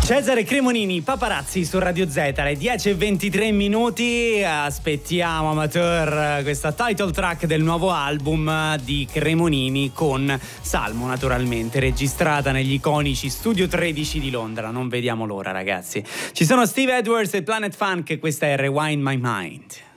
Cesare Cremonini, Paparazzi su Radio Z, alle 10:23. Aspettiamo, amateur, questa title track del nuovo album di Cremonini con Salmo, naturalmente, registrata negli iconici Studio 13 di Londra. Non vediamo l'ora, ragazzi. Ci sono Steve Edwards e Planet Funk, questa è Rewind My Mind.